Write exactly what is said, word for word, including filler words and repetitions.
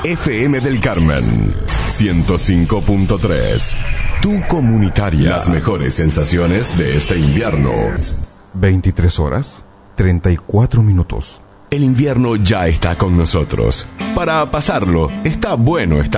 F M del Carmen, ciento cinco punto tres. Tu comunitaria. Las mejores sensaciones de este invierno. veintitrés horas, treinta y cuatro minutos. El invierno ya está con nosotros. Para pasarlo, está bueno estar